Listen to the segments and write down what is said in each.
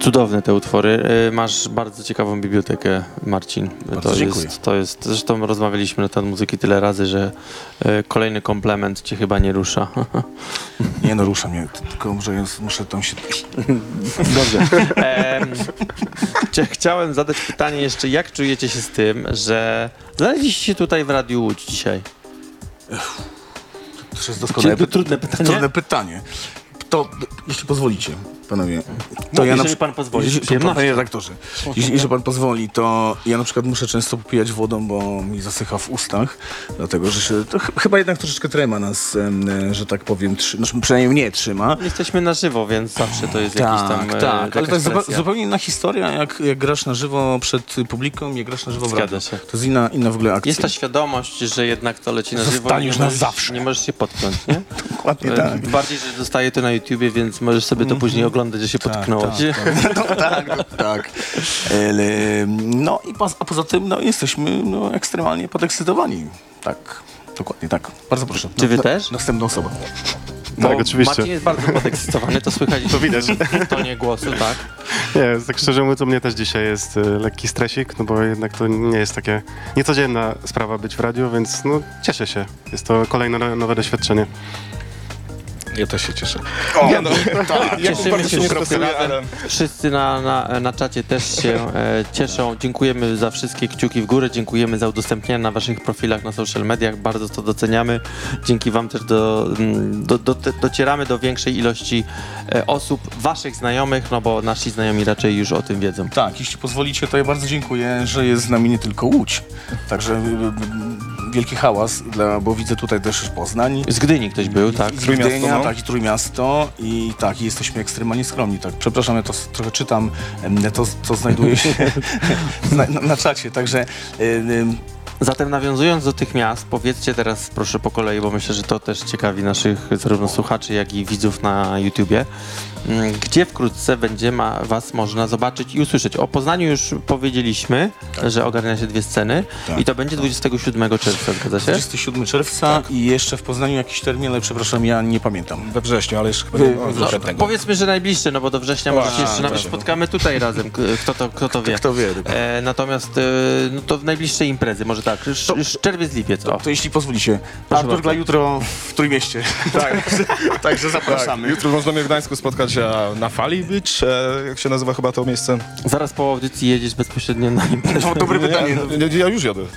Cudowne te utwory. Masz bardzo ciekawą bibliotekę, Marcin. To jest, zresztą rozmawialiśmy na temat muzyki tyle razy, że kolejny komplement cię chyba nie rusza. Nie no, rusza mnie, tylko muszę tam się... Dobrze. Chciałem zadać pytanie jeszcze, jak czujecie się z tym, że znaleźliście się tutaj w Radiu Łódź dzisiaj? To jest doskonałe trudne pytanie. Trudne pytanie. To, jeśli pozwolicie, panowie, to ja jeżeli pan pozwoli, panie redaktorze, jeśli pan pozwoli, to ja na przykład muszę często popijać wodą, bo mi zasycha w ustach, dlatego że się, to chyba jednak troszeczkę trema nas, że tak powiem, przynajmniej mnie trzyma. Jesteśmy na żywo, więc zawsze to jest jakiś tam... Tak, ale to jest zupełnie inna historia, jak grasz na żywo przed publiką, jak grasz na żywo w radiu. Się. To jest inna w ogóle akcja. Jest ta świadomość, że jednak to leci na żywo. Zostaniesz na zawsze. Nie możesz się potknąć, nie? Dokładnie tak. Bardziej, że zostaje to na YouTubie, więc możesz sobie to później oglądać, że się potknąłeś. Tak. No i a poza tym jesteśmy ekstremalnie podekscytowani. Tak, dokładnie tak. Bardzo proszę. Czy wy też? Następna osoba. Tak, oczywiście. Marcin jest bardzo podekscytowany, to słychać to widać w tonie głosu, tak? Nie, tak szczerze mówiąc, u mnie też dzisiaj jest lekki stresik, no bo jednak to nie jest takie niecodzienna sprawa być w radiu, więc no cieszę się. Jest to kolejne nowe doświadczenie. Ja też się cieszę. Cieszymy się wszyscy razem. Wszyscy na czacie też się cieszą. Dziękujemy za wszystkie kciuki w górę, dziękujemy za udostępnianie na waszych profilach na social mediach. Bardzo to doceniamy. Dzięki wam też docieramy do większej ilości osób, waszych znajomych, no bo nasi znajomi raczej już o tym wiedzą. Tak, jeśli pozwolicie, to ja bardzo dziękuję, że jest z nami nie tylko Łódź. Także wielki hałas, bo widzę tutaj też Poznań. Z Gdyni ktoś był, tak? Z Gdynia, tak, i Trójmiasto. I tak, jesteśmy ekstremalnie skromni. Tak. Przepraszam, ja to trochę czytam, to co znajduje się na czacie, także... Zatem nawiązując do tych miast, powiedzcie teraz proszę po kolei, bo myślę, że to też ciekawi naszych zarówno słuchaczy, jak i widzów na YouTubie, gdzie wkrótce będzie was można zobaczyć i usłyszeć. O Poznaniu już powiedzieliśmy, że ogarnia się 2 sceny i to będzie 27 czerwca, zgadza się? 27 czerwca i jeszcze w Poznaniu jakiś termin, ale przepraszam, ja nie pamiętam. We wrześniu, ale jeszcze chyba tego. Powiedzmy, że najbliższy, no bo do września może się jeszcze nawet spotkamy tutaj razem, kto to wie. Kto wie. Natomiast no to w najbliższej imprezy, może tak, czerwiec, lipiec. To jeśli pozwolicie, Artur dla jutro w Trójmieście. Także zapraszamy. Tak, jutro można mnie w Gdańsku spotkać na Fali Beach, jak się nazywa chyba to miejsce. Zaraz po audycji jedziesz bezpośrednio na imprezę. No, dobre pytanie. Ja już jadę.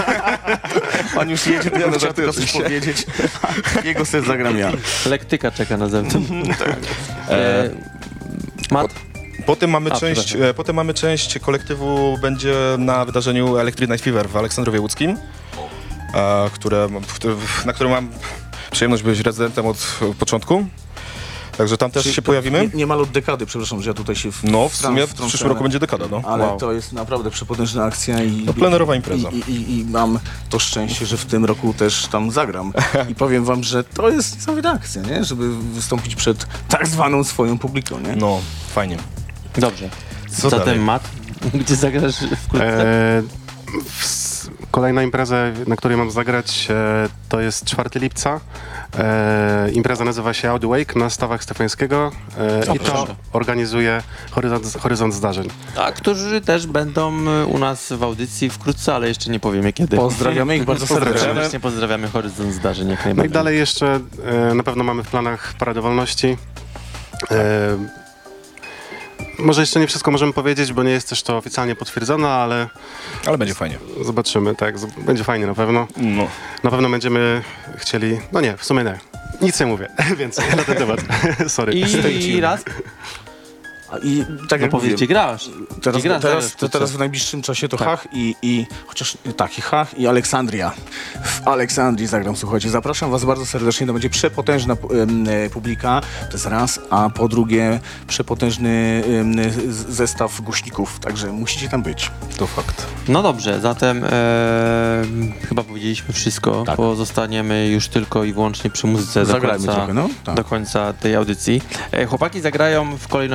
On już jedzie, tylko chciał tylko coś powiedzieć. Jego set zagram ja. Lektyka czeka na zewnątrz. Mat? Potem mamy część kolektywu, będzie na wydarzeniu Electric Night Fever w Aleksandrowie Łódzkim, na którym mam przyjemność być rezydentem od początku. Także tam też się pojawimy. Niemal od dekady, przepraszam, że ja tutaj się w sumie w przyszłym roku będzie dekada, no. Ale to jest naprawdę przepotężna akcja plenerowa impreza. I mam to szczęście, że w tym roku też tam zagram. I powiem wam, że to jest niesamowita akcja, nie? Żeby wystąpić przed tak zwaną swoją publiką, nie? No, fajnie. Dobrze. Zatem dalej? Mat, gdzie zagrasz wkrótce? Kolejna impreza, na której mam zagrać, to jest 4 lipca. Impreza nazywa się Audio Wake na Stawach Stefańskiego i to organizuje Horyzont Zdarzeń. A którzy też będą u nas w audycji wkrótce, ale jeszcze nie powiemy kiedy. Pozdrawiamy ich bardzo serdecznie. Pozdrawiamy Horyzont Zdarzeń jak najbardziej. No i dalej jeszcze na pewno mamy w planach Paradę Wolności. Może jeszcze nie wszystko możemy powiedzieć, bo nie jest też to oficjalnie potwierdzone, ale będzie fajnie. Zobaczymy, tak. Będzie fajnie na pewno. No. Na pewno będziemy chcieli... No nie, w sumie nie. Nic nie mówię więcej na ten temat. Sorry. I raz? I tak jak gdzie grasz? Teraz w najbliższym czasie to Hach i chociaż tak, i Hach i Aleksandria. W Aleksandrii zagram, słuchajcie. Zapraszam was bardzo serdecznie, to będzie przepotężna publika, to jest raz, a po drugie przepotężny zestaw głośników, także musicie tam być. To fakt. No dobrze, zatem chyba powiedzieliśmy wszystko, pozostaniemy już tylko i wyłącznie przy muzyce do końca tej audycji. Chłopaki zagrają w kolejności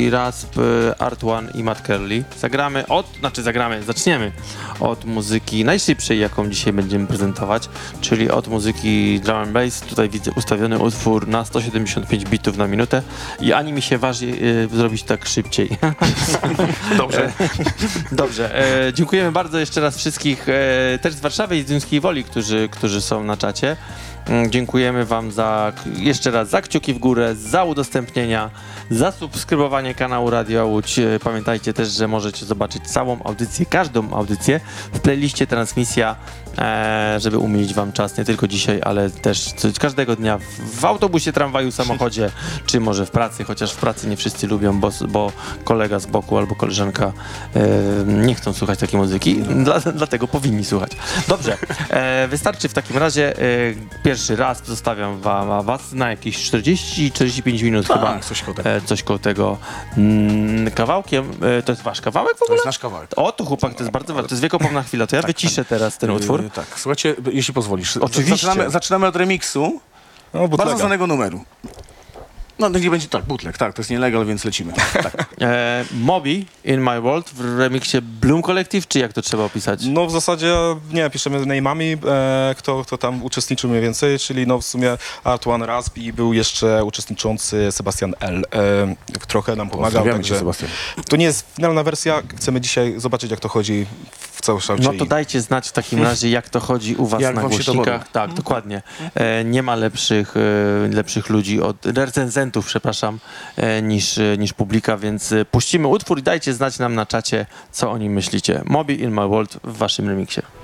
czyli Rasp, Art One i Matt Curley. Zaczniemy od muzyki najszybszej, jaką dzisiaj będziemy prezentować, czyli od muzyki drum and bass. Tutaj widzę ustawiony utwór na 175 bitów na minutę i ani mi się waży zrobić tak szybciej. Dobrze. Dobrze. Dziękujemy bardzo jeszcze raz wszystkich, też z Warszawy i z Zduńskiej Woli, którzy są na czacie. Dziękujemy wam jeszcze raz za kciuki w górę, za udostępnienia, za subskrybowanie kanału Radio Łódź. Pamiętajcie też, że możecie zobaczyć całą audycję, każdą audycję w playliście transmisja, żeby umilić wam czas, nie tylko dzisiaj, ale też każdego dnia w autobusie, tramwaju, samochodzie, czy może w pracy, chociaż w pracy nie wszyscy lubią, bo kolega z boku albo koleżanka nie chcą słuchać takiej muzyki, dlatego powinni słuchać. Dobrze, wystarczy w takim razie. Pierwszy raz zostawiam was na jakieś 40-45 minut chyba. Coś koło tego kawałkiem. To jest wasz kawałek w ogóle? To jest nasz kawałek. O, to chłopak, to jest bardzo ważne. To jest wiekopomna chwila. To ja wyciszę teraz ten utwór. Tak, słuchajcie, jeśli pozwolisz. Oczywiście. Zaczynamy od remiksu bardzo znanego numeru. No, nie będzie tak, bootleg, tak, to jest nielegal, więc lecimy. Tak. Moby in My World w remiksie Bloom Collective, czy jak to trzeba opisać? No w zasadzie, nie, piszemy name'ami, kto tam uczestniczył mniej więcej, czyli no w sumie Art One Rasp i był jeszcze uczestniczący Sebastian L. Trochę nam pomagał, także Sebastian. to nie jest finalna wersja, chcemy dzisiaj zobaczyć, jak to chodzi w całokształcie. No to dajcie znać w takim razie, jak to chodzi u was Jak na wam się to głośnikach. Tak, dokładnie. Nie ma lepszych ludzi, recenzentów, przepraszam, niż publika, więc puścimy utwór i dajcie znać nam na czacie, co o nim myślicie. Moby in My World w waszym remiksie.